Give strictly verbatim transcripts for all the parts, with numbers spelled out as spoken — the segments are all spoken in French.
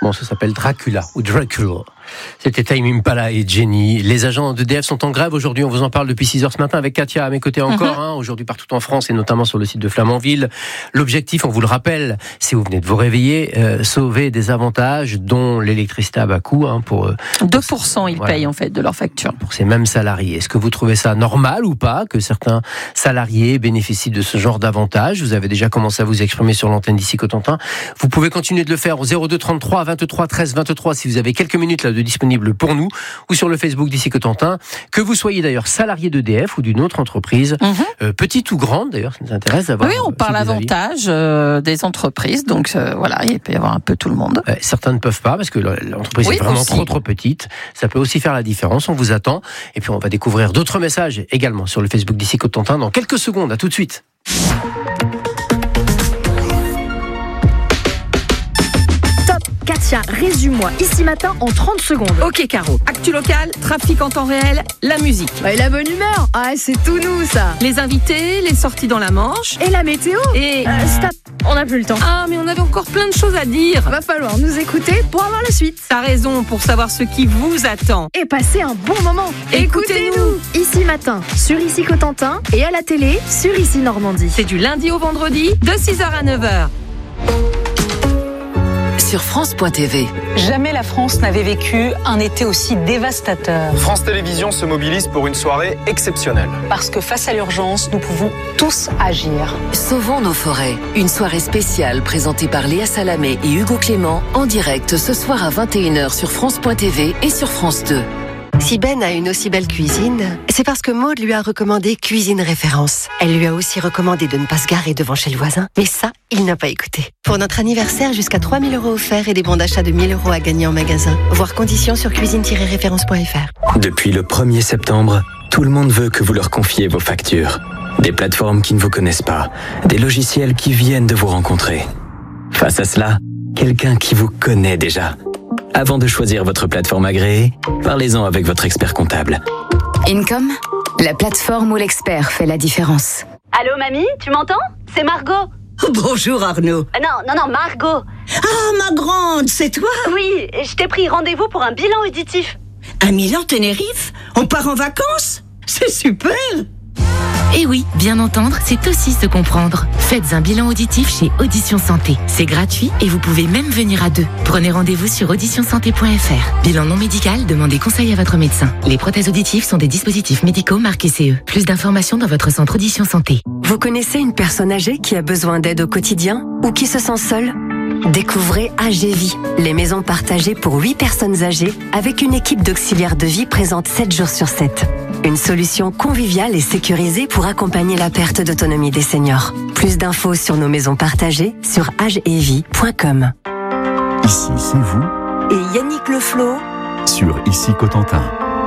Bon, ça s'appelle Dracula ou Dracula. C'était Tame Impala et Jenny. Les agents d'E D F sont en grève aujourd'hui. On vous en parle depuis six heures ce matin avec Katia à mes côtés encore. Mm-hmm. Hein, aujourd'hui partout en France et notamment sur le site de Flamanville. L'objectif, on vous le rappelle, si vous venez de vous réveiller, euh, sauver des avantages dont l'électricité à bas coût. Hein, pour, euh, deux pour cent ils voilà, payent en fait de leur facture. Pour ces mêmes salariés. Est-ce que vous trouvez ça normal ou pas que certains salariés bénéficient de ce genre d'avantages? Vous avez déjà commencé à vous exprimer sur l'antenne d'Ici Cotentin. Vous pouvez continuer de le faire au zéro deux trente-trois vingt-trois treize vingt-trois si vous avez quelques minutes là de disponible pour nous ou sur le Facebook d'Ici Cotentin. Que vous soyez d'ailleurs salarié d'E D F ou d'une autre entreprise, mm-hmm. euh, petite ou grande d'ailleurs, ça nous intéresse d'avoir. Oui, on parle avantage euh, des entreprises, donc euh, voilà, il peut y avoir un peu tout le monde. Euh, certains ne peuvent pas parce que l'entreprise oui, est vraiment aussi. trop trop petite. Ça peut aussi faire la différence. On vous attend et puis on va découvrir d'autres messages également sur le Facebook d'Ici Cotentin dans quelques secondes. À tout de suite. Katia, résume-moi ici matin en trente secondes. Ok Caro, actu local, trafic en temps réel, la musique. Et la bonne humeur. Ah, c'est tout nous ça. Les invités, les sorties dans la Manche. Et la météo. Et... Euh, stop, on n'a plus le temps. Ah, mais on avait encore plein de choses à dire. Va falloir nous écouter pour avoir la suite. T'as raison, pour savoir ce qui vous attend. Et passer un bon moment. Écoutez-nous. Ici matin, sur Ici Cotentin et à la télé, sur Ici Normandie. C'est du lundi au vendredi, de six heures à neuf heures. Sur France point T V. Jamais la France n'avait vécu un été aussi dévastateur. France Télévisions se mobilise pour une soirée exceptionnelle. Parce que face à l'urgence, nous pouvons tous agir. Sauvons nos forêts. Une soirée spéciale présentée par Léa Salamé et Hugo Clément en direct ce soir à vingt et une heures sur France point T V et sur France deux. Si Ben a une aussi belle cuisine, c'est parce que Maud lui a recommandé Cuisine Référence. Elle lui a aussi recommandé de ne pas se garer devant chez le voisin. Mais ça, il n'a pas écouté. Pour notre anniversaire, jusqu'à trois mille euros offerts et des bons d'achat de mille euros à gagner en magasin. Voir conditions sur cuisine tiret référence point f r. Depuis le premier septembre, tout le monde veut que vous leur confiez vos factures. Des plateformes qui ne vous connaissent pas, des logiciels qui viennent de vous rencontrer. Face à cela, quelqu'un qui vous connaît déjà. Avant de choisir votre plateforme agréée, parlez-en avec votre expert comptable. Income, la plateforme où l'expert fait la différence. Allô mamie, tu m'entends? C'est Margot. Bonjour Arnaud. Euh, non, non, non, Margot. Ah, ma grande, c'est toi? Oui, je t'ai pris rendez-vous pour un bilan auditif. Un Milan Tenerife? On part en vacances? C'est super. Et oui, bien entendre, c'est aussi se comprendre. Faites un bilan auditif chez Audition Santé. C'est gratuit et vous pouvez même venir à deux. Prenez rendez-vous sur audition santé point f r. Bilan non médical, demandez conseil à votre médecin. Les prothèses auditives sont des dispositifs médicaux marqués C E. Plus d'informations dans votre centre Audition Santé. Vous connaissez une personne âgée qui a besoin d'aide au quotidien ou qui se sent seule? Découvrez A G Vie, les maisons partagées pour huit personnes âgées avec une équipe d'auxiliaires de vie présente sept jours sur sept. Une solution conviviale et sécurisée pour accompagner la perte d'autonomie des seniors. Plus d'infos sur nos maisons partagées sur age et vie point com. Ici, c'est vous. Et Yannick Leflot sur Ici Cotentin.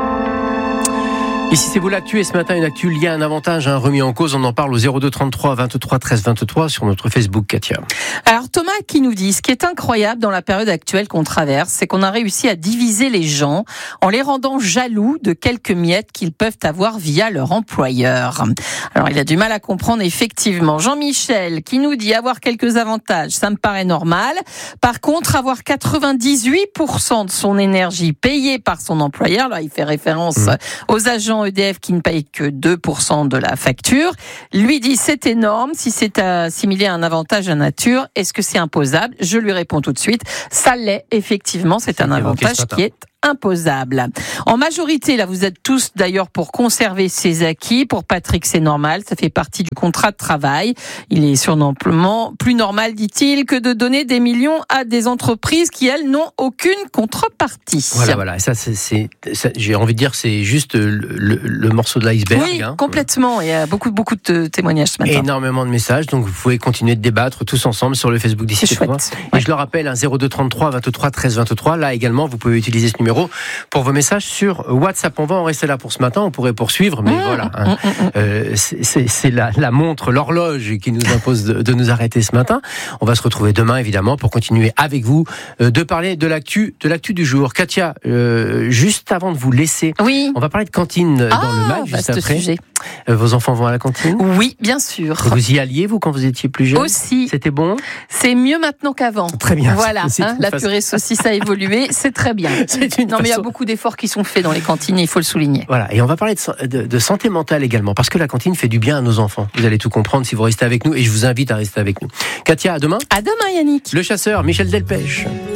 Ici c'est vous l'actu et ce matin une actu liée à un avantage hein, remis en cause. On en parle au zéro deux trente-trois vingt-trois treize vingt-trois sur notre Facebook Katia. Alors Thomas qui nous dit, ce qui est incroyable dans la période actuelle qu'on traverse, c'est qu'on a réussi à diviser les gens en les rendant jaloux de quelques miettes qu'ils peuvent avoir via leur employeur. Alors il a du mal à comprendre effectivement. Jean-Michel qui nous dit avoir quelques avantages, ça me paraît normal. Par contre, avoir quatre-vingt-dix-huit pour cent de son énergie payée par son employeur, là il fait référence mmh. aux agents E D F qui ne paye que deux pour cent de la facture, lui dit c'est énorme, si c'est assimilé à un avantage à nature, est-ce que c'est imposable? Je lui réponds tout de suite, ça l'est effectivement, c'est un avantage qui est imposable. En majorité, là, vous êtes tous d'ailleurs pour conserver ses acquis. Pour Patrick, c'est normal, ça fait partie du contrat de travail. Il est sûrement plus normal, dit-il, que de donner des millions à des entreprises qui, elles, n'ont aucune contrepartie. Voilà, voilà. Et ça, c'est, c'est, ça, j'ai envie de dire, c'est juste le, le, le morceau de l'iceberg. Oui, hein. complètement. Il y a beaucoup, beaucoup de témoignages ce matin. Énormément de messages, donc vous pouvez continuer de débattre tous ensemble sur le Facebook d'Ici Cotentin. Et ouais. Je le rappelle, un zéro deux trente-trois vingt-trois treize vingt-trois. Là également, vous pouvez utiliser ce numéro pour vos messages sur WhatsApp. On va en rester là pour ce matin, on pourrait poursuivre, mais mmh, voilà, hein. mmh, mmh. Euh, c'est, c'est, c'est la, la montre, l'horloge qui nous impose de, de nous arrêter ce matin. On va se retrouver demain, évidemment, pour continuer avec vous euh, de parler de l'actu, de l'actu du jour. Katia, euh, juste avant de vous laisser, oui. on va parler de cantine ah, dans le match, juste après. Sujet. Vos enfants vont à la cantine ? Oui, bien sûr. Vous y alliez, vous, quand vous étiez plus jeune ? Aussi. C'était bon ? C'est mieux maintenant qu'avant. Très bien. Voilà, hein, la façon... purée saucisse a évolué, c'est très bien. C'est une non, façon... mais il y a beaucoup d'efforts qui sont faits dans les cantines, il faut le souligner. Voilà, et on va parler de, de, de santé mentale également, parce que la cantine fait du bien à nos enfants. Vous allez tout comprendre si vous restez avec nous, et je vous invite à rester avec nous. Katia, à demain. À demain, Yannick. Le chasseur, Michel Delpech.